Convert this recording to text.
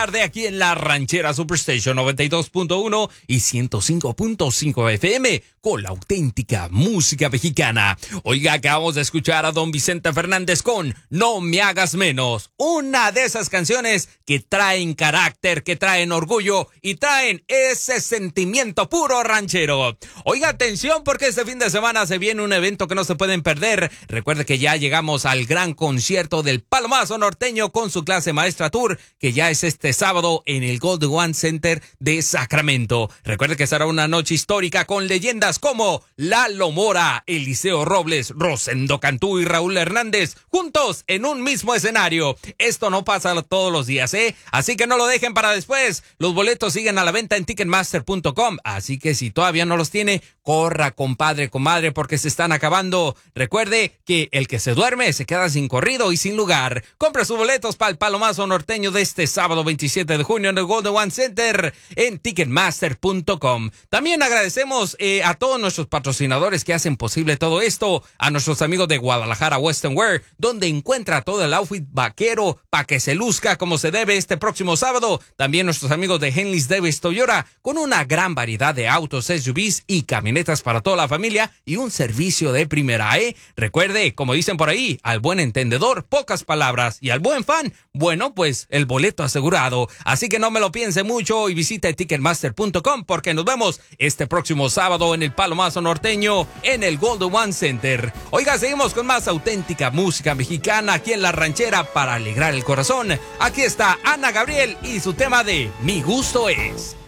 tarde aquí en la Ranchera Superstation 92.1 y 105.5 FM con la auténtica música mexicana. Oiga, acabamos de escuchar a don Vicente Fernández con No Me Hagas Menos. Una de esas canciones que traen carácter, que traen orgullo y traen ese sentimiento puro ranchero. Oiga, atención porque este fin de semana se viene un evento que no se pueden perder. Recuerde que ya llegamos al gran concierto del Palomazo Norteño con su clase maestra tour, que ya es este sábado en el Golden One Center de Sacramento. Recuerde que será una noche histórica con leyendas como Lalo Mora, Eliseo Robles, Rosendo Cantú y Raúl Hernández, juntos en un mismo escenario. Esto no pasa todos los días, así que no lo dejen para después. Los boletos siguen a la venta en Ticketmaster.com, así que si todavía no los tiene, corra, compadre, comadre, porque se están acabando. Recuerde que el que se duerme se queda sin corrido y sin lugar. Compre sus boletos para el Palomazo Norteño de este sábado 27 de junio en el Golden One Center en Ticketmaster.com. También agradecemos a todos nuestros patrocinadores que hacen posible todo esto, a nuestros amigos de Guadalajara Western Wear, donde encuentra todo el outfit vaquero para que se luzca como se debe este próximo sábado. También nuestros amigos de Henley's Davis Toyota, con una gran variedad de autos, SUVs y camionetas para toda la familia y un servicio de primera. Recuerde, como dicen por ahí, al buen entendedor, pocas palabras, y al buen fan, bueno, pues el boleto asegurado. Así que no me lo piense mucho y visite Ticketmaster.com porque nos vemos este próximo sábado en el Palomazo Norteño en el Golden One Center. Oiga, seguimos con más auténtica música mexicana aquí en La Ranchera para alegrar el corazón. Aquí está Ana Gabriel y su tema de Mi Gusto Es.